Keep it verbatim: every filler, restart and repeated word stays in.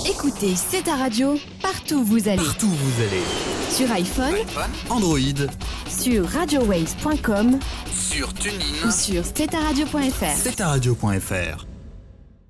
Écoutez C'est ta radio, partout où vous allez. Partout où vous allez. Sur iPhone, iPhone, Android, sur radio waves point com sur TuneIn ou sur c'est ta radio point f r. c'est ta radio point f r.